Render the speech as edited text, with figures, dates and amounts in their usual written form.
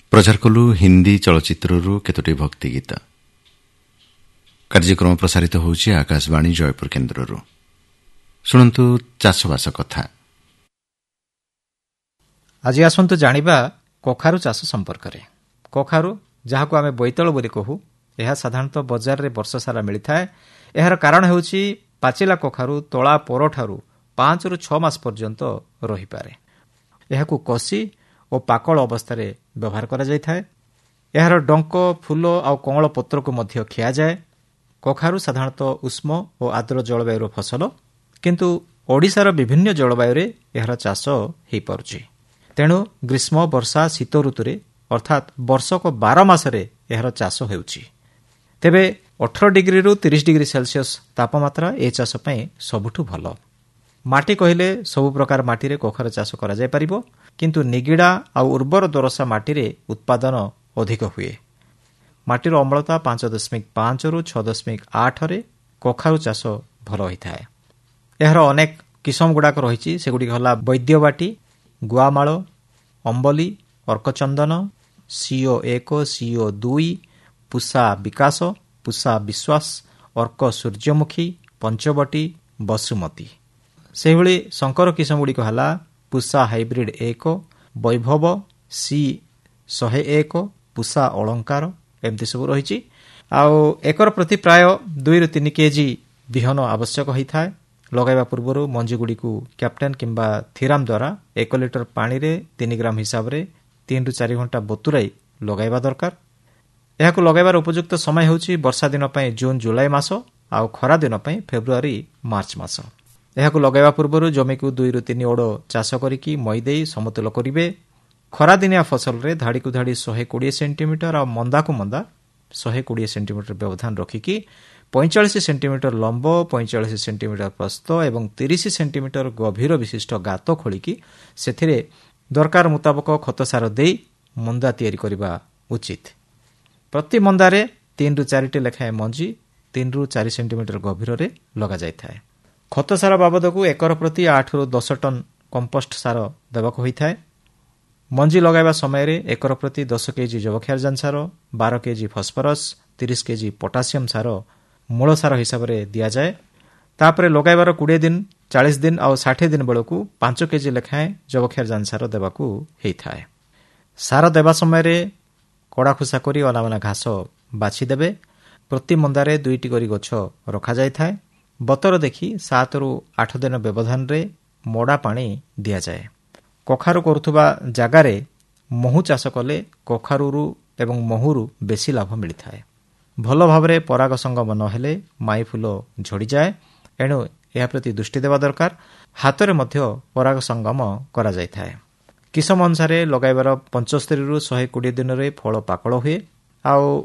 ପ୍ରଚାର କଲୁ ହିନ୍ଦୀ ଚଳଚ୍ଚିତ୍ରରୁ କେତୋଟି ଭକ୍ତି ଗୀତ। କାର୍ଯ୍ୟକ୍ରମ ପ୍ରସାରିତ ହେଉଛି ଆକାଶବାଣୀ ଜୟପୁର କେନ୍ଦ୍ରରୁ। ଶୁଣନ୍ତୁ ଚାଷବାସ କଥା। ଆଜି ଆସନ୍ତୁ ଜାଣିବା କଖାରୁ ଚାଷ ସମ୍ପର୍କରେ। କଖାରୁ, ଯାହାକୁ ଆମେ ବୋଇତାଳୁ ବୋଲି କହୁ, ଏହା ସାଧାରଣତଃ ବଜାରରେ ବର୍ଷସାରା ମିଳିଥାଏ। ଏହାର କାରଣ ହେଉଛି ପାଚିଲା କଖାରୁ ତଳା ପରଠାରୁ 5ରୁ 6 ମାସ ପର୍ଯ୍ୟନ୍ତ ରହିପାରେ। ଏହାକୁ କଷି ଓ ପାକଳ ଅବସ୍ଥାରେ ବ୍ୟବହାର କରାଯାଇଥାଏ। ଏହାର ଡଙ୍କ, ଫୁଲ ଆଉ କଅଁଳ ପତ୍ରକୁ ମଧ୍ୟ ଖିଆଯାଏ। କଖାରୁ ସାଧାରଣତଃ ଉଷ୍ମ ଓ ଆର୍ଦ୍ର ଜଳବାୟୁର ଫସଲ, କିନ୍ତୁ ଓଡ଼ିଶାର ବିଭିନ୍ନ ଜଳବାୟୁରେ ଏହାର ଚାଷ ହୋଇପାରୁଛି। ତେଣୁ ଗ୍ରୀଷ୍ମ, ବର୍ଷା, ଶୀତ ଋତୁରେ ଅର୍ଥାତ୍ ବର୍ଷକ 12 ମାସରେ ଏହାର ଚାଷ ହେଉଛି। ତେବେ 18 ଡିଗ୍ରୀରୁ 30 ଡିଗ୍ରୀ ସେଲସିୟସ୍ ତାପମାତ୍ରା ଏ ଚାଷ ପାଇଁ ସବୁଠୁ ଭଲ। ମାଟି କହିଲେ ସବୁ ପ୍ରକାର ମାଟିରେ କଖାରୁ ଚାଷ କରାଯାଇପାରିବ, କିନ୍ତୁ ନିଗିଡ଼ା ଆଉ ଉର୍ବର ଦୋରସା ମାଟିରେ ଉତ୍ପାଦନ ଅଧିକ ହୁଏ। ମାଟିର ଅମ୍ଳତା 5.5ରୁ 6.8ରେ କଖାରୁ ଚାଷ ଭଲ ହୋଇଥାଏ। ଏହାର ଅନେକ କିସମ ଗୁଡ଼ାକ ରହିଛି। ସେଗୁଡ଼ିକ ହେଲା ବୈଦ୍ୟବାଟୀ, ଗୁଆମାଳ, ଅମ୍ବଲି, ଅର୍କଚନ୍ଦନ, CO1, CO2, ପୁଷା ବିକାଶ, ପୁଷା ବିଶ୍ୱାସ, ଅର୍କ ସୂର୍ଯ୍ୟମୁଖୀ, ପଞ୍ଚବଟୀ, ବସୁମତୀ। ସେହିଭଳି ଶଙ୍କର କିସମ ଗୁଡ଼ିକ ହେଲା ପୁଷା ହାଇବ୍ରିଡ୍ 1, ବୈଭବ, C101, ପୁଷା ଅଳଙ୍କାର, ଏମିତି ସବୁ ରହିଛି। ଆଉ ଏକର ପ୍ରତି ପ୍ରାୟ 2ରୁ 3 କେଜି ବିହନ ଆବଶ୍ୟକ ହୋଇଥାଏ। ଲଗାଇବା ପୂର୍ବରୁ ମଞ୍ଜିଗୁଡ଼ିକୁ କ୍ୟାପ୍ଟେନ୍ କିମ୍ବା ଥିରାମ ଦ୍ୱାରା 1 ଲିଟର ପାଣିରେ 3 ଗ୍ରାମ ହିସାବରେ 3ରୁ 4 ଘଣ୍ଟା ବତୁରାଇ ଲଗାଇବା ଦରକାର। ଏହାକୁ ଲଗାଇବାର ଉପଯୁକ୍ତ ସମୟ ହେଉଛି ବର୍ଷା ଦିନ ପାଇଁ ଜୁନ୍ ଜୁଲାଇ ମାସ ଆଉ ଖରା ଦିନ ପାଇଁ ଫେବୃଆରୀ ମାର୍ଚ୍ଚ ମାସ। ଏହାକୁ ଲଗାଇବା ପୂର୍ବରୁ ଜମିକୁ 2ରୁ 3 ଓଡ଼ ଚାଷ କରିକି ମଇ ଦେଇ ସମତୁଲ କରିବେ। ଖରାଦିନିଆ ଫସଲରେ ଧାଡ଼ିକୁ ଧାଡ଼ି 120 ସେଣ୍ଟିମିଟର ଆଉ ମନ୍ଦାକୁ ମନ୍ଦା 120 ସେଣ୍ଟିମିଟର ବ୍ୟବଧାନ ରଖିକି 45 ସେଣ୍ଟିମିଟର ଲମ୍ବ, 45 ସେଣ୍ଟିମିଟର ପ୍ରସ୍ତ ଏବଂ 30 ସେଣ୍ଟିମିଟର ଗଭୀର ବିଶିଷ୍ଟ ଗାତ ଖୋଳିକି ସେଥିରେ ଦରକାର ମୁତାବକ ଖତ ସାର ଦେଇ ମନ୍ଦା ତିଆରି କରିବା ଉଚିତ। ପ୍ରତି ମନ୍ଦାରେ 3ରୁ 4ଟି ଲେଖାଏଁ ମଞ୍ଜି 3ରୁ 4 ସେଣ୍ଟିମିଟର ଗଭୀରରେ ଲଗାଯାଇଥାଏ। ଖତ ସାର ବାବଦକୁ ଏକର ପ୍ରତି 8ରୁ 10 ଟନ୍ କମ୍ପୋଷ୍ଟ ସାର ଦେବାକୁ ହୋଇଥାଏ। ମଞ୍ଜି ଲଗାଇବା ସମୟରେ ଏକର ପ୍ରତି 10 କେଜି ଯବକ୍ଷାରଜାନ ସାର, 12 କେଜି ଫସ୍ଫରସ୍, 30 କେଜି ପଟାସିୟମ ସାର ମୂଳ ସାର ହିସାବରେ ଦିଆଯାଏ। ତାପରେ ଲଗାଇବାର 20 ଦିନ, 40 ଦିନ ଆଉ 60 ଦିନ ବେଳକୁ 5 କେଜି ଲେଖାଏଁ ଯବକ୍ଷାରଜାନ ସାର ଦେବାକୁ ହୋଇଥାଏ। ସାର ଦେବା ସମୟରେ କଡ଼ା ଖୁସା କରି ଅନାବନା ଘାସ ବାଛିଦେବେ। ପ୍ରତି ମନ୍ଦାରେ 2ଟି କରି ଗଛ ରଖାଯାଇଥାଏ। ବତର ଦେଖି 7ରୁ 8 ଦିନ ବ୍ୟବଧାନରେ ମଡ଼ା ପାଣି ଦିଆଯାଏ। କଖାରୁ କରୁଥିବା ଜାଗାରେ ମହୁ ଚାଷ କଲେ କଖାରୁରୁ ଏବଂ ମହୁରୁ ବେଶୀ ଲାଭ ମିଳିଥାଏ। ଭଲ ଭାବରେ ପରାଗ ସଙ୍ଗମ ନହେଲେ ମାଇ ଫୁଲ ଝଡ଼ିଯାଏ। ଏଣୁ ଏହା ପ୍ରତି ଦୃଷ୍ଟି ଦେବା ଦରକାର। ହାତରେ ମଧ୍ୟ ପରାଗ ସଙ୍ଗମ କରାଯାଇଥାଏ। କିସମ ଅନୁସାରେ ଲଗାଇବାର 75ରୁ 120 ଦିନରେ ଫଳ ପାକଳ ହୁଏ। ଆଉ